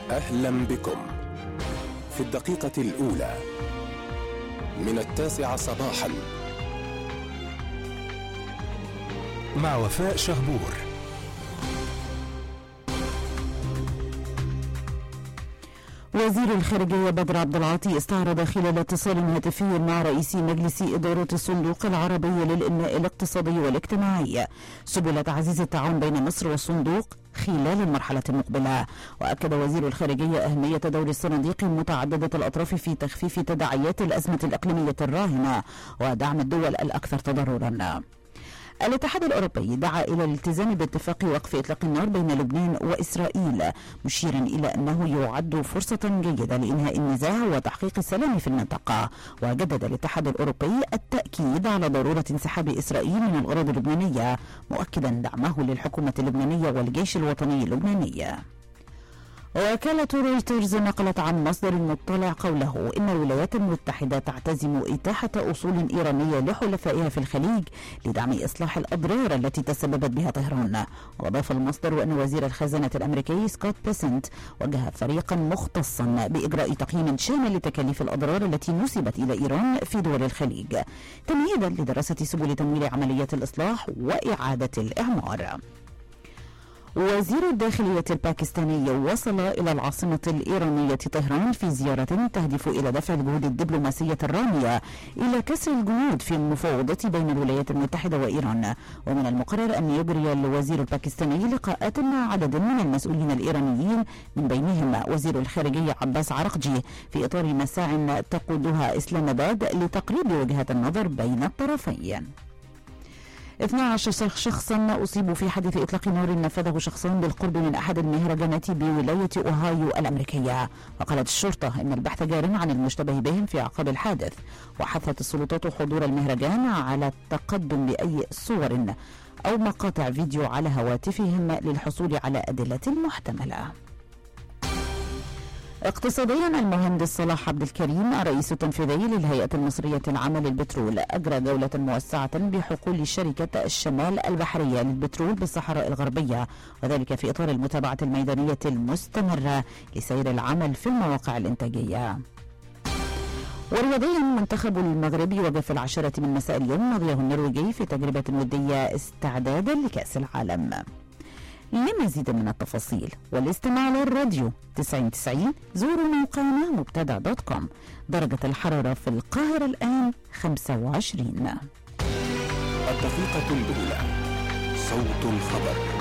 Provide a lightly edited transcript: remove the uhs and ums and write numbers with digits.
أهلا بكم في الدقيقة الأولى من 9 صباحا مع وفاء شهبور. وزير الخارجية بدر عبد العاطي استعرض خلال اتصال هاتفي مع رئيس مجلس إدارة الصندوق العربي للإنماء الاقتصادي والاجتماعي سبل تعزيز التعاون بين مصر والصندوق خلال المرحلة المقبلة. وأكد وزير الخارجية أهمية دور الصناديق متعددة الأطراف في تخفيف تداعيات الأزمة الإقليمية الراهنة ودعم الدول الأكثر تضررا. الاتحاد الأوروبي دعا إلى الالتزام باتفاق وقف إطلاق النار بين لبنان وإسرائيل، مشيرا إلى أنه يعد فرصة جيدة لإنهاء النزاع وتحقيق السلام في المنطقة. وجدد الاتحاد الأوروبي التأكيد على ضرورة انسحاب إسرائيل من الأراضي اللبنانية، مؤكدا دعمه للحكومة اللبنانية والجيش الوطني اللبناني. وكالة رويترز نقلت عن مصدر مطلع قوله إن الولايات المتحدة تعتزم إتاحة أصول إيرانية لحلفائها في الخليج لدعم إصلاح الأضرار التي تسببت بها طهران. وأضاف المصدر أن وزير الخزانة الأمريكي سكوت بيسنت وجه فريقا مختصا بإجراء تقييم شامل لتكاليف الأضرار التي نسبت إلى إيران في دول الخليج، تمهيدا لدراسة سبل تمويل عمليات الإصلاح وإعادة الإعمار. وزير الداخلية الباكستاني وصل إلى العاصمة الإيرانية طهران في زيارة تهدف إلى دفع الجهود الدبلوماسية الرامية إلى كسر الجنود في المفاوضات بين الولايات المتحدة وإيران. ومن المقرر أن يجري الوزير الباكستاني لقاءات مع عدد من المسؤولين الإيرانيين من بينهم وزير الخارجية عباس عرقجي في إطار مساع تقودها إسلام آباد لتقريب وجهات النظر بين الطرفين. 12 شخصا أصيبوا في حادث إطلاق نار نفذه شخصان بالقرب من أحد المهرجانات بولاية أوهايو الأمريكية. وقالت الشرطة إن البحث جار عن المشتبه بهم في أعقاب الحادث، وحثت السلطات حضور المهرجان على التقدم بأي صور أو مقاطع فيديو على هواتفهم للحصول على أدلة محتملة. اقتصاديا، المهندس صلاح عبد الكريم الرئيس التنفيذي للهيئة المصرية العامة للبترول أجرى جولة موسعة بحقول شركة الشمال البحرية للبترول بالصحراء الغربية، وذلك في إطار المتابعة الميدانية المستمرة لسير العمل في المواقع الإنتاجية. ورياضيا، منتخب المغرب يواجه في 10 من مساء اليوم نظيره النرويجي في تجربة ودية استعدادا لكأس العالم. لمزيد من التفاصيل والاستماع للراديو 90 زوروا موقعنا مبتدأ.com. درجة الحرارة في القاهرة الآن 25. الدقيقة الأولى، صوت الخبر.